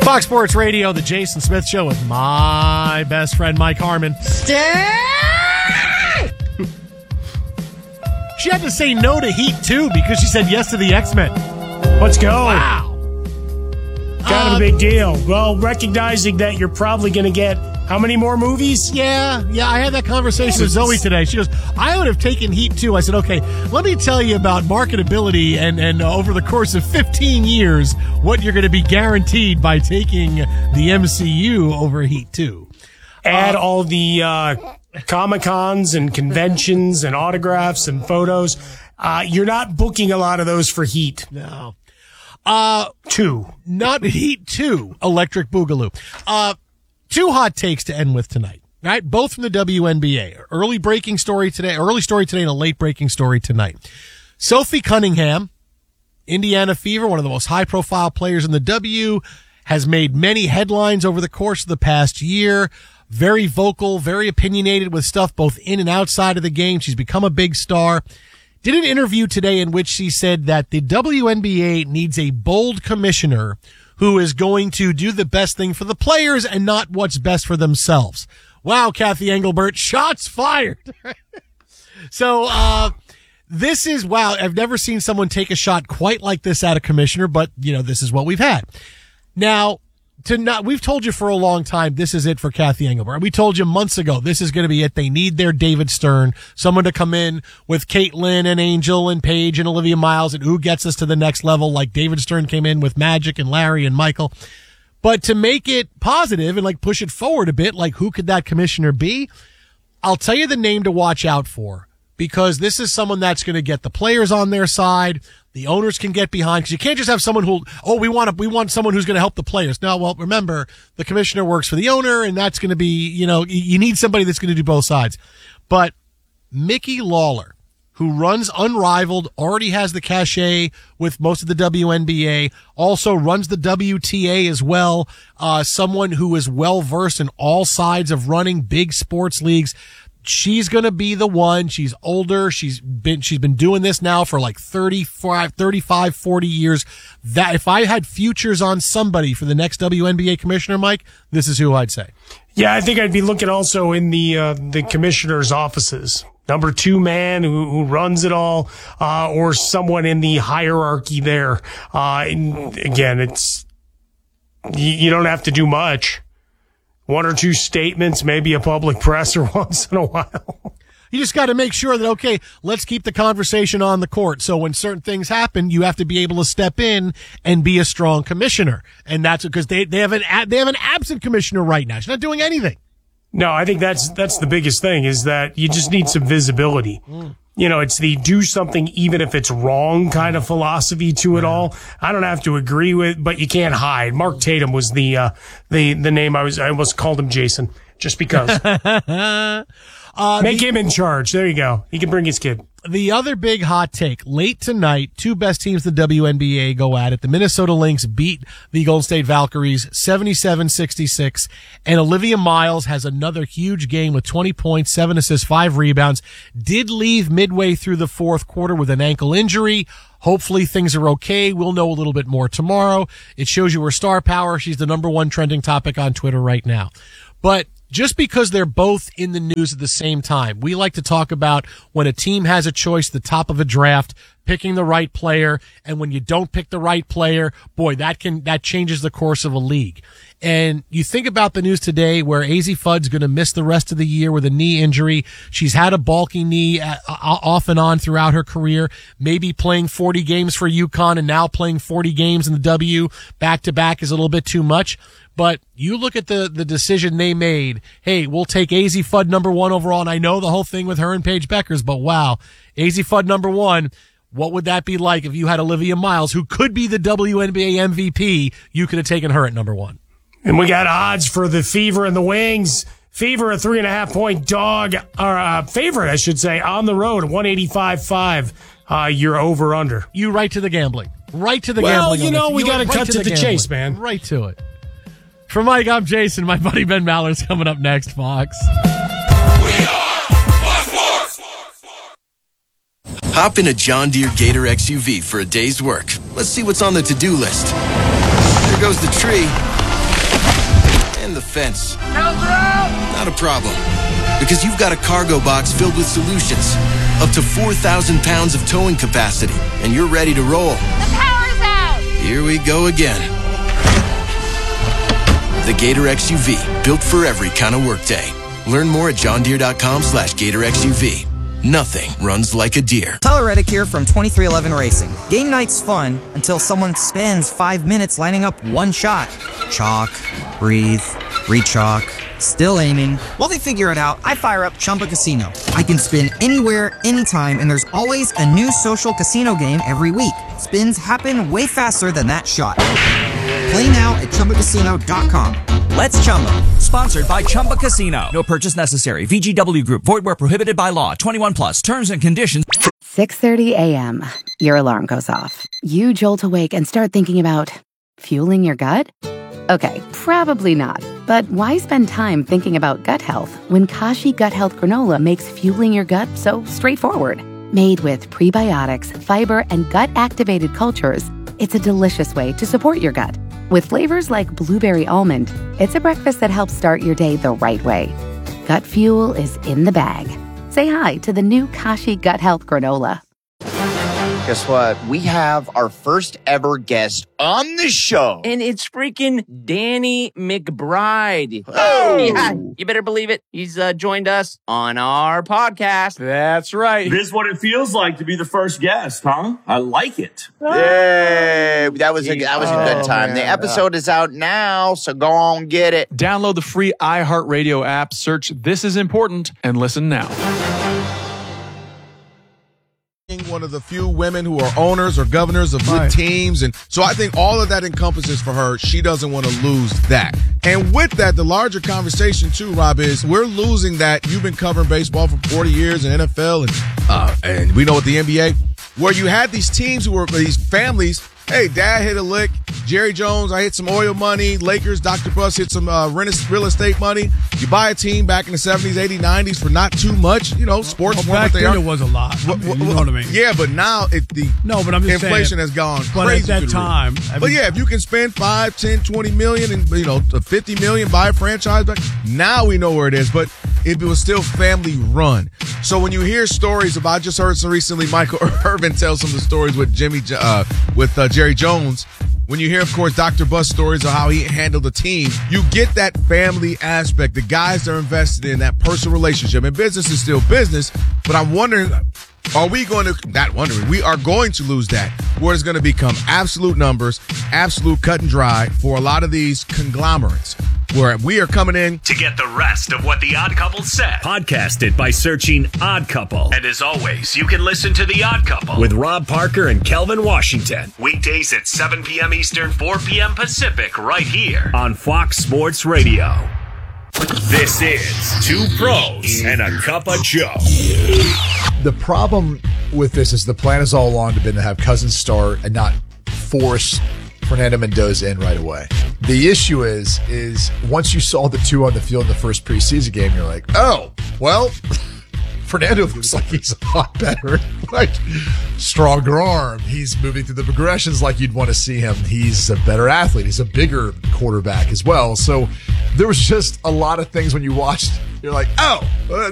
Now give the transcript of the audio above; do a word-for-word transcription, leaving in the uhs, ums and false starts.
Fox Sports Radio, the Jason Smith Show with my best friend, Mike Harmon. Stay! She had to say no to Heat two because she said yes to the X-Men. Let's go. Wow. Kind of Uh, a big deal. Well, recognizing that you're probably going to get how many more movies? Yeah, yeah, I had that conversation with Zoe today. She goes, I would have taken Heat two. I said, okay, let me tell you about marketability and, and uh, over the course of fifteen years, what you're going to be guaranteed by taking the M C U over Heat two. Add Uh, all the uh, Comic-Cons and conventions and autographs and photos. Uh, you're not booking a lot of those for Heat. No. Uh, Two. Not Heat two, Electric Boogaloo. Uh, two hot takes to end with tonight, right? Both from the W N B A. Early breaking story today, early story today and a late breaking story tonight. Sophie Cunningham, Indiana Fever, one of the most high profile players in the W, has made many headlines over the course of the past year. Very vocal, very opinionated with stuff both in and outside of the game. She's become a big star. Did an interview today in which she said that the W N B A needs a bold commissioner who is going to do the best thing for the players and not what's best for themselves. Wow, Kathy Engelbert, shots fired. So, uh, this is, wow, I've never seen someone take a shot quite like this at a commissioner, but, you know, this is what we've had. Now, to not, we've told you for a long time, this is it for Kathy Engelbert. We told you months ago, this is going to be it. They need their David Stern, someone to come in with Caitlin and Angel and Paige and Olivia Miles and who gets us to the next level, like David Stern came in with Magic and Larry and Michael. But to make it positive and like push it forward a bit, like who could that commissioner be? I'll tell you the name to watch out for, because this is someone that's going to get the players on their side. The owners can get behind, because you can't just have someone who, oh, we want to, we want someone who's going to help the players. No, well, remember, the commissioner works for the owner, and that's going to be, you know, you need somebody that's going to do both sides. But Mickey Lawler, who runs Unrivaled, already has the cachet with most of the W N B A, also runs the W T A as well, uh, someone who is well versed in all sides of running big sports leagues. She's going to be the one. She's older. She's been, she's been doing this now for like thirty-five, thirty-five, forty years. That if I had futures on somebody for the next W N B A commissioner, Mike, this is who I'd say. Yeah, I think I'd be looking also in the, uh, the commissioner's offices. Number two man who, who runs it all, uh, or someone in the hierarchy there. Uh, and again, it's, you, you don't have to do much. One or two statements, maybe a public presser once in a while. You just got to make sure that, okay, let's keep the conversation on the court. So when certain things happen, you have to be able to step in and be a strong commissioner. And that's because they, they have an, they have an absent commissioner right now. She's not doing anything. No, I think that's, that's the biggest thing, is that you just need some visibility. Mm. You know, it's the do something even if it's wrong kind of philosophy to it all. I don't have to agree with, but you can't hide. Mark Tatum was the, uh, the, the name I was, I almost called him Jason just because. uh, Make the, him in charge. There you go. He can bring his kid. The other big hot take, late tonight, two best teams in the W N B A go at it. The Minnesota Lynx beat the Golden State Valkyries seventy-seven sixty-six, and Olivia Miles has another huge game with twenty points, seven assists, five rebounds. Did leave midway through the fourth quarter with an ankle injury. Hopefully things are okay. We'll know a little bit more tomorrow. It shows you her star power. She's the number one trending topic on Twitter right now. But just because they're both in the news at the same time, we like to talk about when a team has a choice at the top of a draft, picking the right player, and when you don't pick the right player, boy, that can, that changes the course of a league. And you think about the news today where Azzi Fudd's going to miss the rest of the year with a knee injury. She's had a bulky knee uh, off and on throughout her career, maybe playing forty games for UConn and now playing forty games in the W back to back is a little bit too much. But you look at the, the decision they made. Hey, we'll take Azzi Fudd number one overall. And I know the whole thing with her and Paige Beckers, but wow, Azzi Fudd number one. What would that be like if you had Olivia Miles, who could be the W N B A M V P? You could have taken her at number one. And we got odds for the Fever and the Wings. Fever, a three and a half point dog, or uh, favorite, I should say, on the road, one eighty-five point five. Uh, you're over under. You right to the gambling. Right to the well, gambling. Well, you know, we got to cut to the, the chase, man. Right to it. For Mike, I'm Jason. My buddy Ben Maller's coming up next, Fox. We are Fox Sports. Hop in a John Deere Gator X U V for a day's work. Let's see what's on the to-do list. There goes the tree. And the fence. Not a problem. Because you've got a cargo box filled with solutions. Up to four thousand pounds of towing capacity. And you're ready to roll. The power's out! Here we go again. The Gator X U V. Built for every kind of workday. Learn more at johndeere.com slash Gator X U V. Nothing runs like a deer. Tyler Reddick here from twenty-three eleven Racing. Game night's fun until someone spends five minutes lining up one shot. Chalk, breathe, re-chalk, still aiming. While they figure it out, I fire up Chumba Casino. I can spin anywhere, anytime, and there's always a new social casino game every week. Spins happen way faster than that shot. Play now at chumba casino dot com. Let's Chumba. Sponsored by Chumba Casino. No purchase necessary. V G W Group. Void where prohibited by law. twenty-one plus. Terms and conditions. six thirty a.m. Your alarm goes off. You jolt awake and start thinking about fueling your gut? Okay, probably not. But why spend time thinking about gut health when Kashi Gut Health Granola makes fueling your gut so straightforward? Made with prebiotics, fiber, and gut-activated cultures, it's a delicious way to support your gut. With flavors like blueberry almond, it's a breakfast that helps start your day the right way. Gut fuel is in the bag. Say hi to the new Kashi Gut Health Granola. Guess what? We have our first ever guest on the show. And it's freaking Danny McBride. Oh! Yeah, you better believe it. He's uh, joined us on our podcast. That's right. This is what it feels like to be the first guest, huh? I like it. Yay! That was a, that was a good time. Oh, the man. episode is out now, so go on, get it. Download the free iHeartRadio app, search This Is Important, and listen now. One of the few women who are owners or governors of good Right. teams. And so I think all of that encompasses for her. She doesn't want to lose that. And with that, the larger conversation too, Rob, is we're losing that. You've been covering baseball for forty years in N F L and, uh, and we know what the N B A, where you had these teams who were these families. Hey, dad hit a lick. Jerry Jones, I hit some oil money. Lakers, Doctor Buss hit some uh, real estate money. You buy a team back in the seventies, eighties, nineties for not too much. You know, sports well, weren't back what they then are. it was a lot. I mean, you know what I mean? Yeah, but now it, the no, but I'm just inflation saying, has gone but crazy. at that time, I mean, but yeah, if you can spend five, ten, twenty million and, you know, fifty million, buy a franchise back, now we know where it is. But it was still family run. So when you hear stories about, I just heard some recently, Michael Irvin tell some of the stories with Jimmy, uh, with uh, Jerry Jones. When you hear, of course, Doctor Buss stories of how he handled the team, you get that family aspect. The guys that are invested in that personal relationship. And business is still business, but I'm wondering, are we going to, not wondering, we are going to lose that, where it's going to become absolute numbers, absolute cut and dry for a lot of these conglomerates, where we are coming in to get the rest of what The Odd Couple said. Podcast it by searching Odd Couple. And as always, you can listen to The Odd Couple with Rob Parker and Kelvin Washington. Weekdays at seven p.m. Eastern, four p.m. Pacific, right here on Fox Sports Radio. This is Two Pros and a Cup of Joe. The problem with this is the plan has all along been to have Cousins start and not force Fernando Mendoza in right away. The issue is, is once you saw the two on the field in the first preseason game, you're like, oh, well, Fernando looks like he's a lot better. Like, stronger arm. He's moving through the progressions like you'd want to see him. He's a better athlete. He's a bigger quarterback as well. So there was just a lot of things when you watched, you're like, oh, uh,